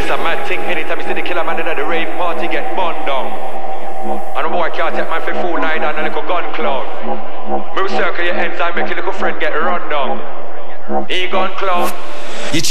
It's a mad thing anytime you see the killer man in the rave party get burned down. And the boy can't take man for full night and a little gun clown. Move circle your ends and make your little friend get run down. He gun clown.